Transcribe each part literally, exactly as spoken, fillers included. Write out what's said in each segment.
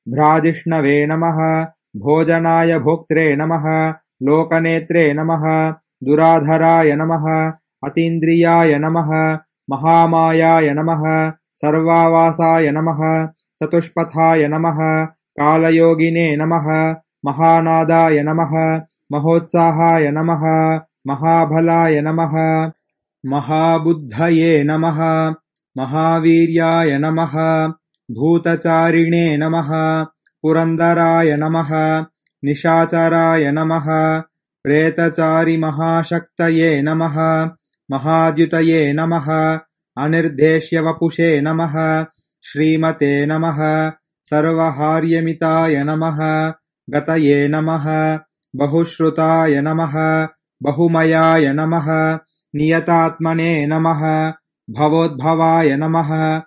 भ्राजिष्णवे नमः भोजनाय भोक्त्रे नमः लोकनेत्रे नमः दुराधराय नमः अतीन्द्रियाय नमः महामायाय नमः सर्वावासाय नमः चतुष्पथाय नमः कालयोगिने नमः महानादाय नमः महोत्साहाय नमः महाबलाय नमः महाबुद्धये नमः महावीर्याय नमः भूतचारिणे नमः पुरन्दराय नमः निशाचराय नमः प्रेतचारिमहाशक्तये नमः महाद्युतये नमः अनिर्देश्यवपुषे नमः श्रीमते नमः सर्वहार्यमिताय नमः गतये नमः बहुश्रुताय नमः बहुमयाय नमः नियतात्मने नमः भवोद्भवाय नमः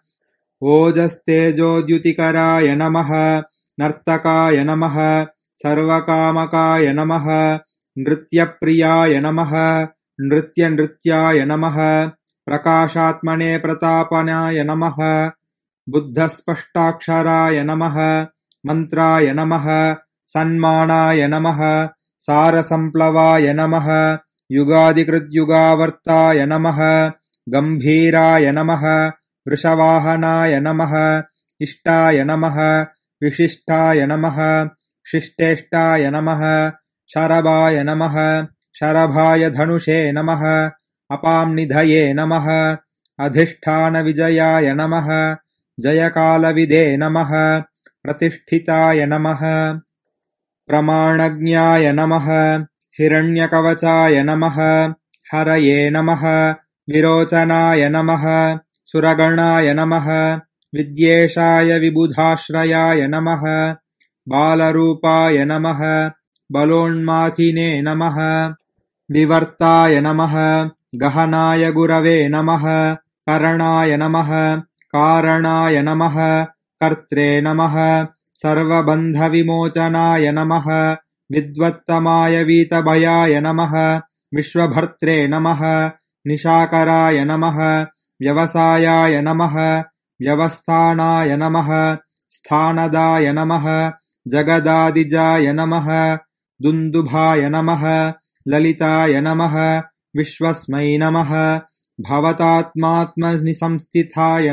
ओजस्तेजोद्युतिकराय नमः नर्तकाय नमः सर्वकामकाय नमः नृत्यप्रियाय नमः नृत्यनृत्याय नमः प्रकाशात्मने प्रतापनाय नमः बुद्धस्पष्टाक्षराय नमः मन्त्राय नमः सन्मानाय नमः सारसम्प्लवाय नमः युगादिकृद्युगावर्ताय नमः गम्भीराय नमः वृषवाहनाय नमः इष्टाय नमः विशिष्टाय नमः शिष्टेष्टाय नमः शरभाय नमः शरभाय धनुषे नमः अपांनिधये नमः अधिष्ठानविजयाय नमः जयकालविदे नमः प्रतिष्ठिताय नमः प्रमाणज्ञाय नमः हिरण्यकवचाय नमः हरये नमः विरोचनाय नमः सुरगणाय नमः विद्येशाय विबुधाश्रयाय नमः बालरूपाय नमः बलोन्माथिने नमः विवर्ताय नमः गहनाय गुरवे नमः करणाय नमः कारणाय नमः कर्त्रे नमः सर्वबन्धविमोचनाय नमः विद्वत्तमाय वीतभयाय नमः विश्वभर्त्रे नमः निशाकराय नमः व्यवसायाय नमः व्यवस्थानाय नमः स्थानदाय नमः जगदादिजाय नमः दुन्दुभाय नमः ललिताय नमः विश्वस्मै नमः भवतात्मात्मनिसंस्थिताय